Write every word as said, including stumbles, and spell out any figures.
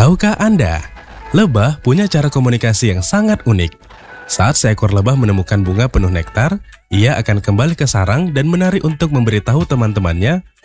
Tahukah Anda, lebah punya cara komunikasi yang sangat unik. Saat seekor lebah menemukan bunga penuh nektar, ia akan kembali ke sarang dan menari untuk memberitahu teman-temannya